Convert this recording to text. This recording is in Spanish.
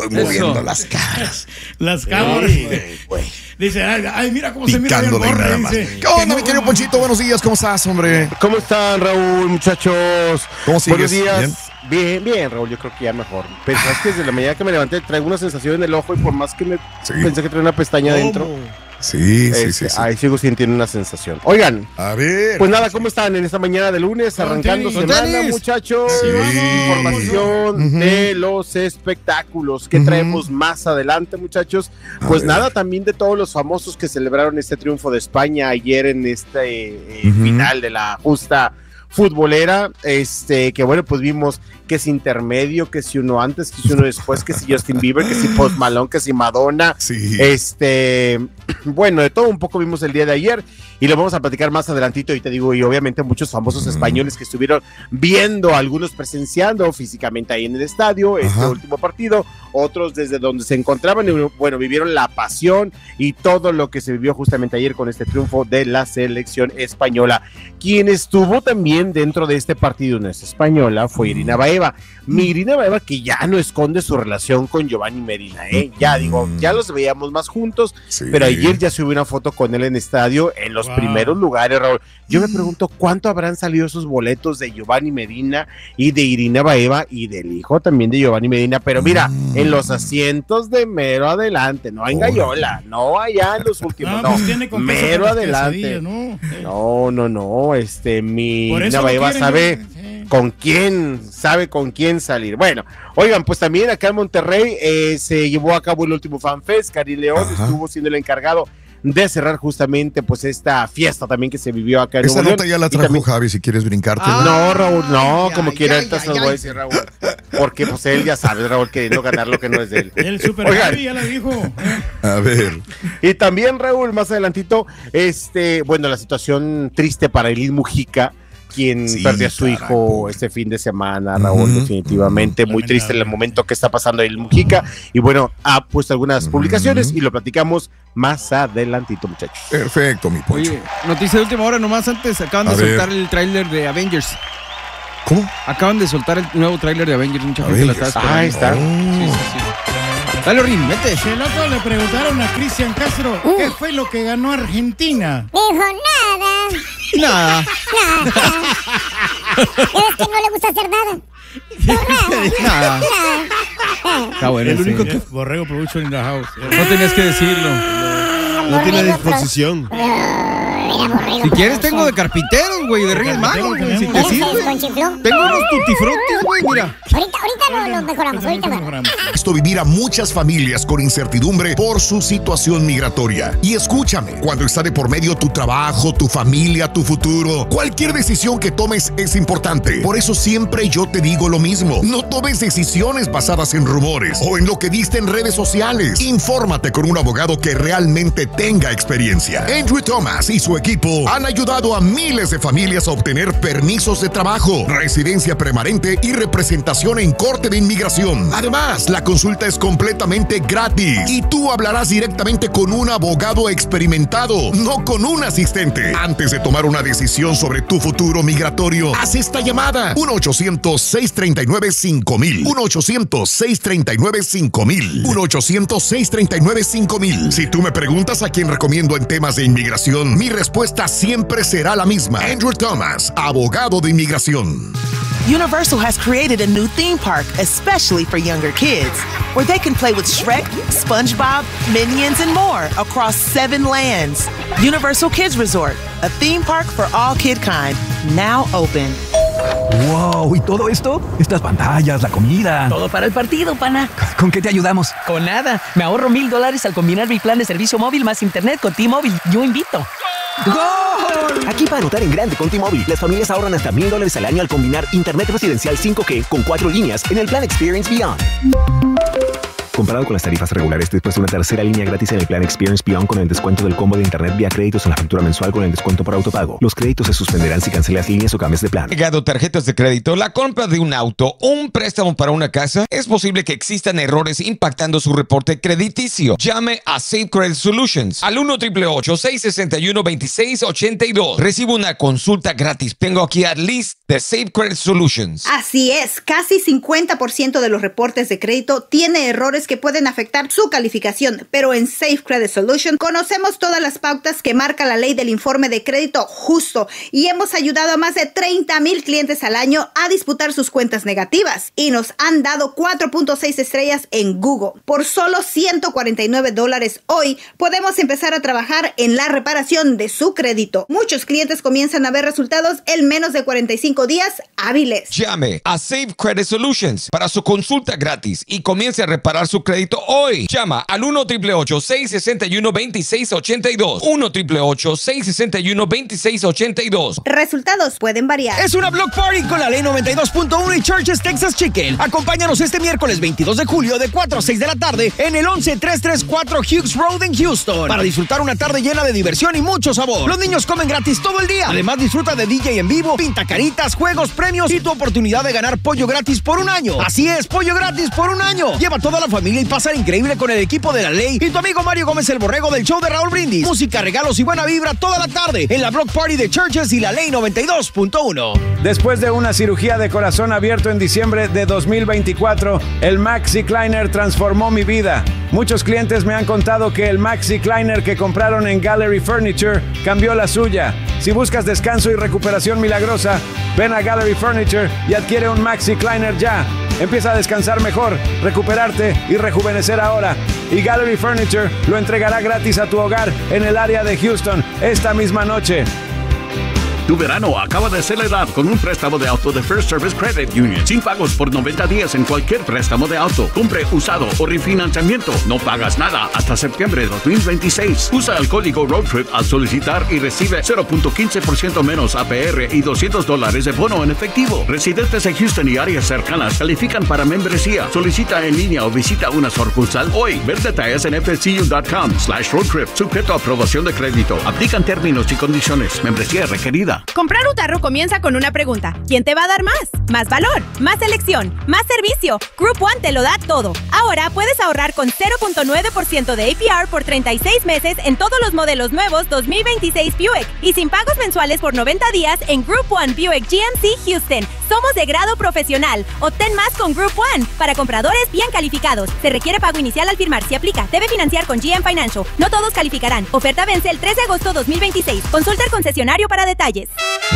moviendo las caras. Las cámaras. Dice, ay, mira cómo se mira bien Borre. ¿Qué onda, mi querido Ponchito? Buenos días, ¿cómo estás, hombre? ¿Cómo están, Raúl, muchachos? ¿Cómo sigues? Buenos días. Bien, Raúl, yo creo que ya mejor. Pero es que desde la mañana que me levanté traigo una sensación en el ojo y por más que pensé que traía una pestaña adentro. Sí. Ahí sigo sintiendo una sensación. Oigan, a ver. Pues nada, ¿cómo están en esta mañana de lunes? Arrancando semana, muchachos. Información de los espectáculos que traemos más adelante, muchachos. Pues nada, también de todos los famosos que celebraron este triunfo de España ayer en este final de la justa futbolera, que bueno, pues vimos que si intermedio, que si uno antes, que si uno después, que si Justin Bieber, que si Post Malone, que si Madonna, bueno, de todo un poco vimos el día de ayer y lo vamos a platicar más adelantito y te digo, y obviamente muchos famosos españoles que estuvieron viendo, algunos presenciando físicamente ahí en el estadio, último partido, otros desde donde se encontraban y bueno, vivieron la pasión y todo lo que se vivió justamente ayer con este triunfo de la selección española. Quien estuvo también dentro de este partido, no es española, fue Irina Baeva. Mi Irina Baeva, que ya no esconde su relación con Giovanni Medina, ya los veíamos más juntos, pero ayer ya subió una foto con él en estadio en los primeros lugares, Raúl. Yo me pregunto cuánto habrán salido esos boletos de Giovanni Medina y de Irina Baeva y del hijo también de Giovanni Medina, pero mira, en los asientos de mero adelante, no en Gallola, no allá en los últimos, mero adelante. No, mi Irina Baeva sabe con quién salir. Bueno, oigan, pues también acá en Monterrey se llevó a cabo el último Fan Fest. Karim León estuvo siendo el encargado de cerrar justamente pues esta fiesta también que se vivió acá en Esta Nuevo nota León. ya la trajo Javi, si quieres brincarte. No, Raúl, no, como quiera, ahorita se lo voy a decir, Raúl. Porque pues él ya sabe, Raúl, queriendo ganar lo que no es de él. El Super Javi ya lo dijo. A ver. Y también, Raúl, más adelantito, bueno, la situación triste para Elis Mujica, quien perdió a su hijo este fin de semana, Raúl, definitivamente, muy triste en el momento que está pasando el Mujica, y bueno, ha puesto algunas publicaciones y lo platicamos más adelantito, muchachos. Perfecto, mi Poncho. Oye, noticia de última hora, nomás antes, acaban de soltar el tráiler de Avengers. ¿Cómo? Acaban de soltar el nuevo tráiler de Avengers, mucha gente la está esperando. Ahí está. Sí. Dale, Rin, vete. El otro le preguntaron a Cristian Castro qué fue lo que ganó Argentina. Dijo nada. Nada. Es que no le gusta hacer nada. Nada. Está bueno. El único que Borrego Production in the house. No tenías que decirlo. No tiene disposición. Si quieres, tengo de carpinteros, güey, de Reyes Magos, güey. Si te sirve. Tengo unos tutifrutis, güey, mira. Ahorita lo mejoramos, Esto vivir a muchas familias con incertidumbre por su situación migratoria. Y escúchame, cuando está de por medio tu trabajo, tu familia, tu futuro, cualquier decisión que tomes es importante. Por eso siempre yo te digo lo mismo. No tomes decisiones basadas en rumores o en lo que viste en redes sociales. Infórmate con un abogado que realmente tenga experiencia. Andrew Thomas y su equipo han ayudado a miles de familias a obtener permisos de trabajo, residencia permanente y representación en corte de inmigración. Además, la consulta es completamente gratis y tú hablarás directamente con un abogado experimentado, no con un asistente. Antes de tomar una decisión sobre tu futuro migratorio, haz esta llamada: 1-800-639-5000. 1-800-639-5000. 1-800-639-5000. Si tú me preguntas a quién recomiendo en temas de inmigración, mi respuesta siempre será la misma. Andrew Thomas, abogado de inmigración. Universal has created a new theme park especially for younger kids, where they can play with Shrek, SpongeBob, Minions, and more across 7 lands. Universal Kids Resort, a theme park for all kid kind, now open. ¡Wow! ¿Y todo esto? Estas pantallas, la comida. Todo para el partido, pana. ¿Con qué te ayudamos? Con nada. Me ahorro $1,000 al combinar mi plan de servicio móvil más internet con T-Mobile. Yo invito. ¡Gol! Aquí para anotar en grande con T-Mobile, las familias ahorran hasta $1,000 al año al combinar internet residencial 5G con 4 líneas en el plan Experience Beyond. Comparado con las tarifas regulares, después de una tercera línea gratis en el plan Experience Beyond con el descuento del combo de internet vía créditos en la factura mensual con el descuento por autopago. Los créditos se suspenderán si cancelas líneas o cambias de plan. Llegado tarjetas de crédito, la compra de un auto o un préstamo para una casa, es posible que existan errores impactando su reporte crediticio. Llame a Safe Credit Solutions al 1-888-661-2682. Recibe una consulta gratis. Tengo aquí a Liz de Safe Credit Solutions. Así es, casi 50% de los reportes de crédito tiene errores que pueden afectar su calificación, pero en Safe Credit Solution conocemos todas las pautas que marca la ley del informe de crédito justo y hemos ayudado a más de 30,000 clientes al año a disputar sus cuentas negativas y nos han dado 4.6 estrellas en Google. Por solo $149 hoy podemos empezar a trabajar en la reparación de su crédito. Muchos clientes comienzan a ver resultados en menos de 45 días hábiles. Llame a Safe Credit Solutions para su consulta gratis y comience a reparar su crédito hoy. Llama al 1-888-661-2682. 1-888-661-2682. Resultados pueden variar. Es una Block Party con la Ley 92.1 y Church's Texas Chicken. Acompáñanos este miércoles 22 de julio de 4 a 6 de la tarde en el 11334 Hughes Road en Houston para disfrutar una tarde llena de diversión y mucho sabor. Los niños comen gratis todo el día. Además, disfruta de DJ en vivo, pintacaritas, juegos, premios y tu oportunidad de ganar pollo gratis por un año. Así es, pollo gratis por un año. Lleva a toda la familia y pasa increíble con el equipo de la Ley y tu amigo Mario Gómez el Borrego del show de Raúl Brindis. Música, regalos y buena vibra toda la tarde en la Block Party de Churches y la Ley 92.1. Después de una cirugía de corazón abierto en diciembre de 2024, el Maxi Kleiner transformó mi vida. Muchos clientes me han contado que el Maxi Kleiner que compraron en Gallery Furniture cambió la suya. Si buscas descanso y recuperación milagrosa, ven a Gallery Furniture y adquiere un Maxi Kleiner ya. Empieza a descansar mejor, recuperarte y rejuvenecer ahora. Y Gallery Furniture lo entregará gratis a tu hogar en el área de Houston esta misma noche. Tu verano acaba de acelerar con un préstamo de auto de First Service Credit Union. Sin pagos por 90 días en cualquier préstamo de auto. Compre usado o refinanciamiento. No pagas nada hasta septiembre de 2026. Usa el código ROADTRIP al solicitar y recibe 0.15% menos APR y $200 de bono en efectivo. Residentes de Houston y áreas cercanas califican para membresía. Solicita en línea o visita una sucursal hoy. Ver detalles en fcu.com/roadtrip. Sujeto a aprobación de crédito. Aplican términos y condiciones. Membresía requerida. Comprar un carro comienza con una pregunta. ¿Quién te va a dar más? Más valor, más selección, más servicio. Group One te lo da todo. Ahora puedes ahorrar con 0.9% de APR por 36 meses en todos los modelos nuevos 2026 Buick y sin pagos mensuales por 90 días en Group One Buick GMC Houston. Somos de grado profesional. Obtén más con Group One para compradores bien calificados. Se requiere pago inicial al firmar. Si aplica, debe financiar con GM Financial. No todos calificarán. Oferta vence el 3 de agosto 2026. Consulta al concesionario para detalles.